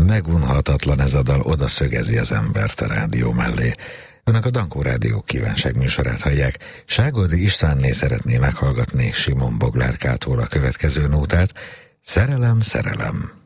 megunhatatlan ez a dal, oda szögezi az embert a rádió mellé. Önök a Dankó Rádió kívánság műsorát hallják. Ságoldi Istvánné szeretné meghallgatni Simon Boglárkától a következő nótát. Szerelem, szerelem.